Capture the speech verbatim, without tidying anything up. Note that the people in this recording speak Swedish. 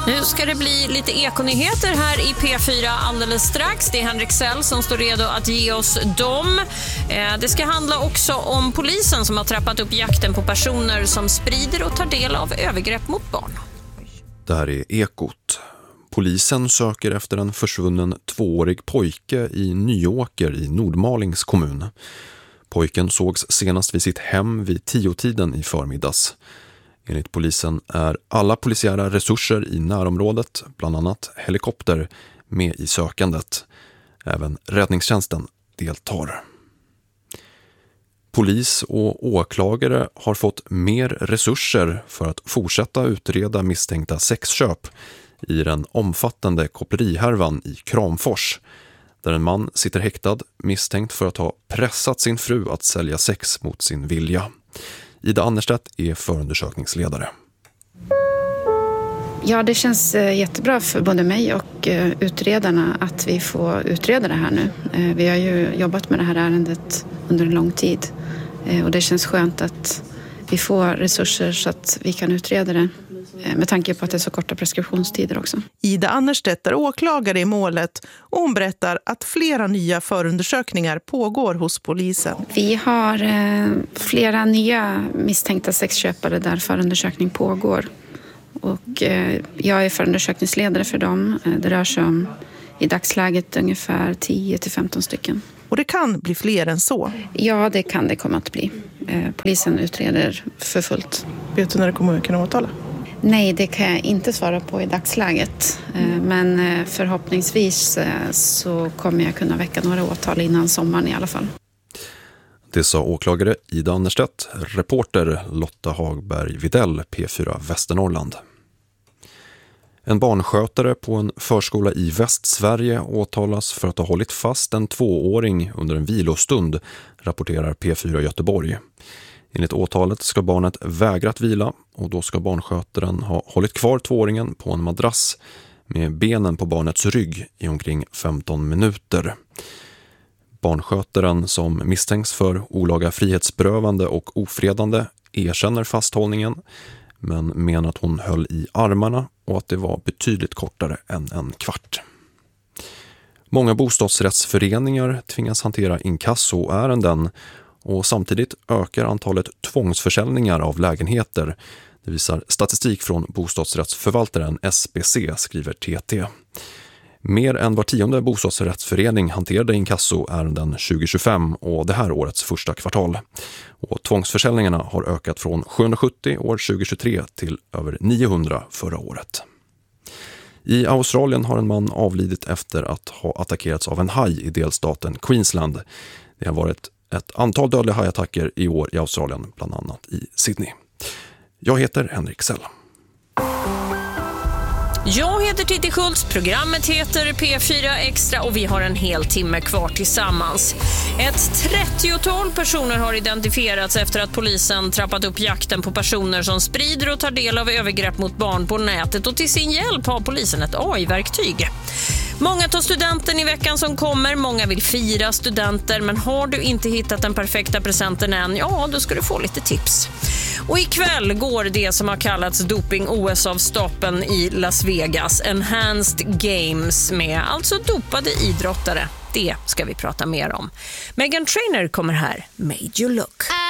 Nu ska det bli lite ekonyheter här i P fyra alldeles strax. Det är Henrik Sell som står redo att ge oss dem. Det ska handla också om polisen som har trappat upp jakten på personer som sprider och tar del av övergrepp mot barn. Det här är Ekot. Polisen söker efter en försvunnen tvåårig pojke i Nyåker i Nordmalings kommun. Pojken sågs senast vid sitt hem vid tiotiden i förmiddags. Enligt polisen är alla polisiära resurser i närområdet, bland annat helikopter, med i sökandet. Även räddningstjänsten deltar. Polis och åklagare har fått mer resurser för att fortsätta utreda misstänkta sexköp i den omfattande kopplerighärvan i Kramfors, där en man sitter häktad misstänkt för att ha pressat sin fru att sälja sex mot sin vilja. Ida Annerstedt är förundersökningsledare. Ja, det känns jättebra för både mig och utredarna att vi får utreda det här nu. Vi har ju jobbat med det här ärendet under en lång tid och det känns skönt att vi får resurser så att vi kan utreda det med tanke på att det är så korta preskriptionstider också. Ida Annerstedt är åklagare i målet och hon berättar att flera nya förundersökningar pågår hos polisen. Vi har eh, flera nya misstänkta sexköpare där förundersökning pågår. Och eh, jag är förundersökningsledare för dem. Det rör sig om i dagsläget ungefär tio till femton stycken. Och det kan bli fler än så? Ja, det kan det komma att bli. Eh, polisen utreder för fullt. Vet du när det kommer att kunna åtala? Nej, det kan jag inte svara på i dagsläget. Men förhoppningsvis så kommer jag kunna väcka några åtal innan sommaren i alla fall. Det sa åklagare Ida Annerstedt, reporter Lotta Hagberg-Videll, P fyra Västernorrland. En barnskötare på en förskola i Västsverige åtalas för att ha hållit fast en tvååring under en vilostund, rapporterar P fyra Göteborg. Enligt åtalet ska barnet vägrat vila och då ska barnskötaren ha hållit kvar tvååringen på en madrass med benen på barnets rygg i omkring femton minuter. Barnskötaren som misstänks för olaga frihetsberövande och ofredande erkänner fasthållningen men menar att hon höll i armarna och att det var betydligt kortare än en kvart. Många bostadsrättsföreningar tvingas hantera inkassoärenden och samtidigt ökar antalet tvångsförsäljningar av lägenheter. Det visar statistik från bostadsrättsförvaltaren S B C, skriver T T. Mer än var tionde bostadsrättsförening hanterade inkassoärenden tjugo tjugofem och det här årets första kvartal. Och tvångsförsäljningarna har ökat från sjuhundrasjuttio år tjugo tjugotre till över niohundra förra året. I Australien har en man avlidit efter att ha attackerats av en haj i delstaten Queensland. Det har varit ett antal dödliga hajattacker i år i Australien, bland annat i Sydney. Jag heter Henrik Sell. Jag heter Titti Schultz, programmet heter P fyra Extra och vi har en hel timme kvar tillsammans. Ett trettiotal personer har identifierats efter att polisen trappat upp jakten på personer som sprider och tar del av övergrepp mot barn på nätet, och till sin hjälp har polisen ett A I-verktyg. Många tar studenten i veckan som kommer, många vill fira studenter, men har du inte hittat den perfekta presenten än, ja då ska du få lite tips. Och ikväll går det som har kallats doping-O S av stapeln i Las Vegas, Enhanced Games, med alltså dopade idrottare. Det ska vi prata mer om. Meghan Trainor kommer här, Made You Look.